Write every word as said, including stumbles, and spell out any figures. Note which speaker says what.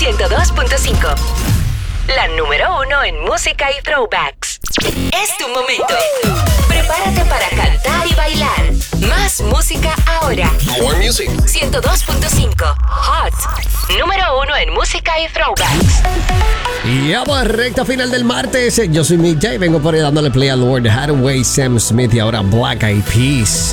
Speaker 1: ciento dos punto cinco. La número uno en música y throwbacks. Es tu momento. Prepárate para cantar y bailar. Más música ahora.
Speaker 2: More music.
Speaker 1: ciento dos punto cinco. Hot. Número uno en música y throwbacks.
Speaker 3: Y ya va, recta final del martes. Yo soy Mick J. Vengo por ahí dándole play a Lord Hathaway, Sam Smith y ahora Black Eyed Peas.